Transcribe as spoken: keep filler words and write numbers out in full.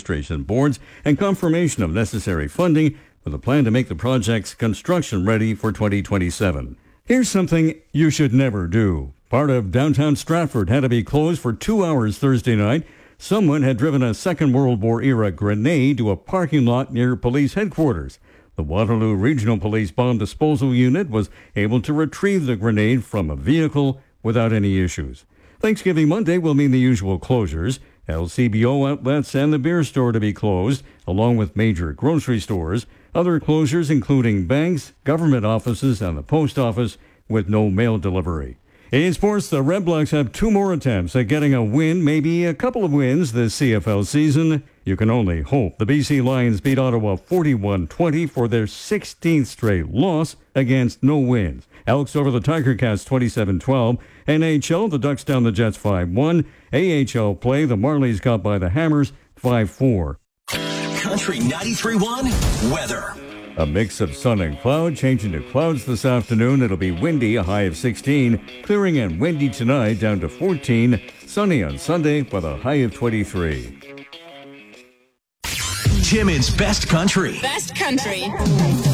administration boards and confirmation of necessary funding with a plan to make the projects construction ready for twenty twenty-seven. Here's something you should never do. Part of downtown Stratford had to be closed for two hours Thursday night. Someone had driven a Second World War era grenade to a parking lot near police headquarters. The Waterloo Regional Police Bomb Disposal Unit was able to retrieve the grenade from a vehicle without any issues. Thanksgiving Monday will mean the usual closures. L C B O outlets and the beer store to be closed, along with major grocery stores. Other closures including banks, government offices, and the post office with no mail delivery. In sports, the Red Blacks have two more attempts at getting a win, maybe a couple of wins this C F L season. You can only hope. The B C Lions beat Ottawa forty-one twenty for their sixteenth straight loss against no wins. Elks over the Tiger Cats twenty-seven twelve. N H L, the Ducks down the Jets five one. A H L play, the Marlies got by the Hammers five four. Country ninety-three point one weather. A mix of sun and cloud, changing to clouds this afternoon. It'll be windy, a high of sixteen. Clearing and windy tonight, down to fourteen. Sunny on Sunday with a high of twenty-three. Timmins Best Country. Best Country.